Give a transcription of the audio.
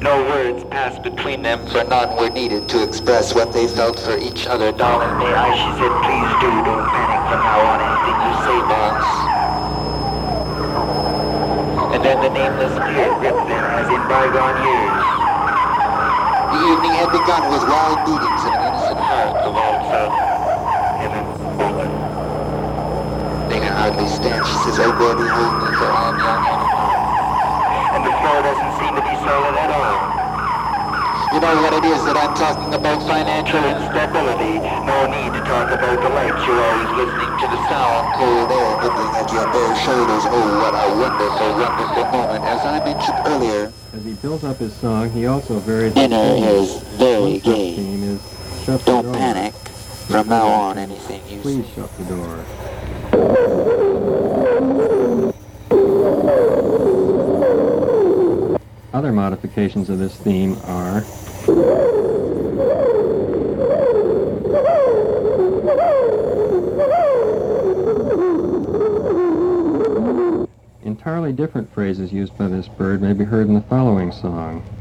No words passed between them, for none were needed to express what they felt for each other. Darling, may I, she said, please do. Don't panic from now on. Anything you say, boss. And then the nameless fear gripped them as in bygone years. The evening had begun with wild beatings in an innocent heart. The world felt heaven open. They can hardly stand, she says, oh, baby, hold me, for I am young and alone. And the floor doesn't seem to be solid at all. You know what it is that I'm talking about? Financial instability. No need to talk about the lights. You're always listening to the sound. Cold air nipping at your bare shoulders. Oh, what a wonderful, wonderful moment. As I mentioned earlier, as he builds up his song, he also varies. Dinner is very gay. Theme is shut the Don't door. panic. From now on, anything you Please say. shut the door. Other modifications of this theme are entirely different phrases used by this bird may be heard in the following song.